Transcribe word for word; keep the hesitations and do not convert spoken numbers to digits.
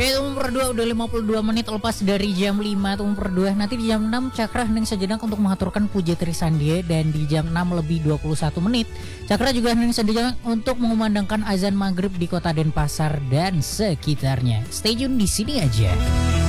Oke, nomor dua udah lima puluh dua menit lepas dari jam lima nomor dua. Nanti di jam enam Cakra hendak sejenak untuk mengaturkan puja Trisandie, dan di jam enam lebih dua puluh satu menit Cakra juga hendak sejenak untuk mengumandangkan azan maghrib di kota Denpasar dan sekitarnya. Stay tune di sini aja.